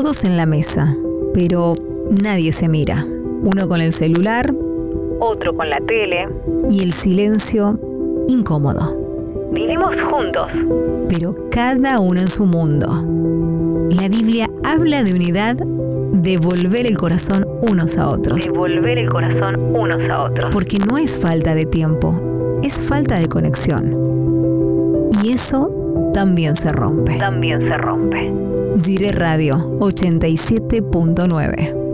todos en la mesa, pero nadie se mira. Uno con el celular, otro con la tele. Y el silencio incómodo. Vivimos juntos, pero cada uno en su mundo. La Biblia habla de unidad, de volver el corazón unos a otros. De volver el corazón unos a otros. Porque no es falta de tiempo, es falta de conexión. Y eso también se rompe. También se rompe. Gire Radio 87.9